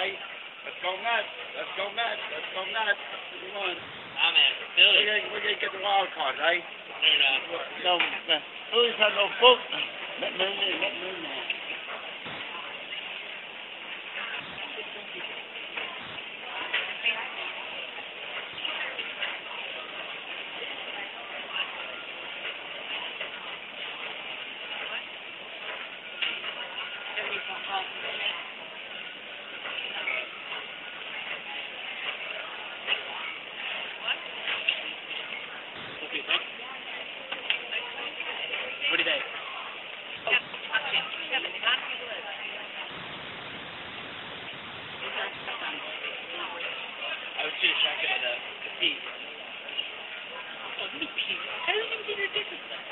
eh? Let's go Mets. Let's go Mets. Let's go Mets. Come on. I'm in. Philly. We're gonna get the wild card, eh? They're not. No, Phillies have no book. Let me know. What do you think? I was too distracted by the pee. Oh, let me pee. I don't even get your dick with that.